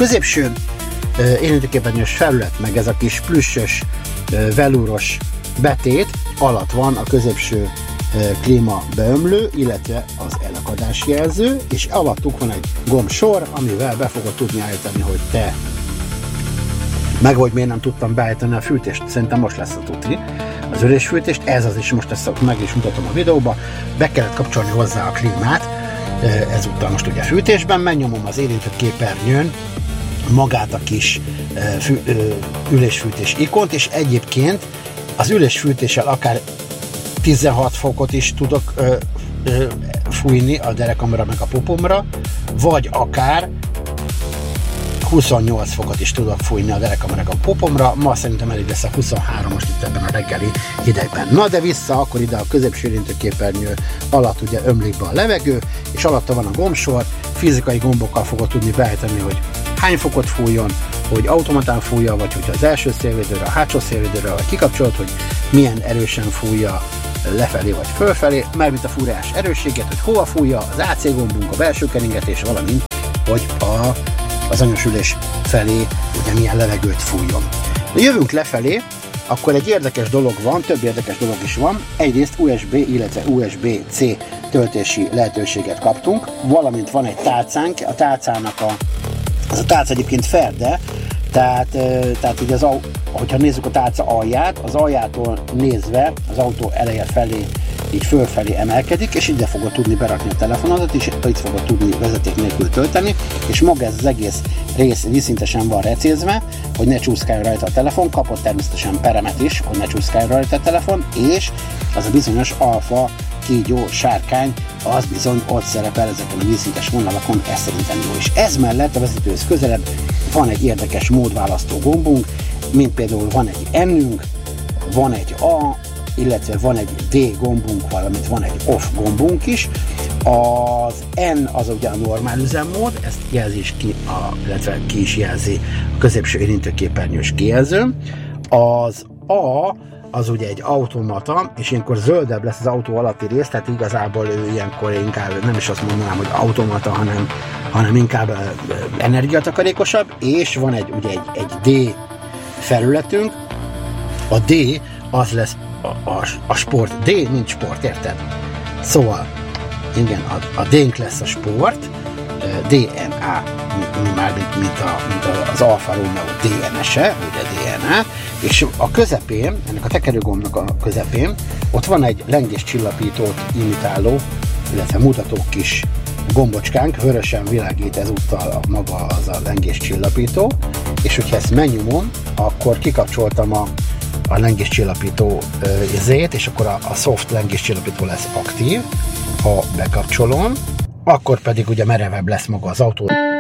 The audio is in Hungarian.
középső érintőképernyős felület, meg ez a kis plüssös, velúros betét alatt van a középső klíma beömlő, illetve az elakadásjelző, és alattuk van egy gombsor, amivel be fogod tudni állítani, hogy te meg hogy miért nem tudtam beállítani a fűtést. Szerintem most lesz a tuti. Az ülésfűtést, ez az is, most ezt meg is mutatom a videóba, be kellett kapcsolni hozzá a klímát, ezúttal most ugye fűtésben, megnyomom az érintőképernyőn magát a kis ülésfűtés ikont, és egyébként az ülésfűtéssel akár 16 fokot is tudok fújni a derekamra meg a popomra, vagy akár 28 fokot is tudok fújni a derekamra meg a popomra, ma szerintem elég lesz a 23 most itt ebben a reggeli hidegben. Na de vissza akkor ide a középső érintőképernyő alatt ugye ömlik be a levegő, és alatta van a gombsor, fizikai gombokkal fogod tudni beállítani, hogy hány fokot fújjon, hogy automatán fújja, vagy hogyha az első szélvédőre, a hátsó szélvédőre, vagy kikapcsolod, hogy milyen erősen fújja lefelé vagy fölfelé, mármint a fúrás erősséget, hogy hova fújja, az AC gombunk, a belső keringetés, valamint, hogy az anyosülés felé ugye milyen levegőt fújjon. De jövünk lefelé, akkor egy érdekes dolog van, több érdekes dolog is van. Egyrészt USB, illetve USB-C töltési lehetőséget kaptunk, valamint van egy tálcánk, a tálcának az a tálca egyébként ferde, tehát ugye hogyha nézzük a tálca alját, az aljától nézve az autó eleje felé így fölfelé emelkedik, és ide fogod tudni berakni a telefonodat, és itt fogod tudni vezeték nélkül tölteni, és maga ez az egész rész vízszintesen van recézve, hogy ne csúszkáljon rajta a telefon, kapott természetesen peremet is, hogy ne csúszkáljon rajta a telefon, és az a bizonyos alfa kígyó sárkány, az bizony ott szerepel ezeken a vízszintes vonalakon, ez szerintem jó is. Ez mellett a vezetőhöz közelebb van egy érdekes módválasztó gombunk, mint például van egy N-ünk, van egy A, illetve van egy D gombunk, valamint van egy OFF gombunk is. Az N az ugye a normál üzemmód, ezt jelzi ki, illetve ki is jelzi a középső érintőképernyős kijelző. Az A az ugye egy automata, és ilyenkor zöldebb lesz az autó alatti rész, tehát igazából ő ilyenkor inkább nem is azt mondanám, hogy automata, hanem inkább energiatakarékosabb, és van ugye egy D felületünk. A D az lesz a sport. D, mint sport, érted? Szóval, igen, a D-nk lesz a sport, DNA, mint az Alfa Romeo DNS-e, ugye DNA, és a közepén, ennek a tekerőgombnak a közepén, ott van egy lengéscsillapítót imitáló, illetve mutató kis gombocskánk, vörösen világít ezúttal maga az a lengéscsillapító, és hogyha ezt megnyomom, akkor kikapcsoltam a lengéscsillapító zét, és akkor a soft lengéscsillapító lesz aktív, ha bekapcsolom, akkor pedig ugye merevebb lesz maga az autó.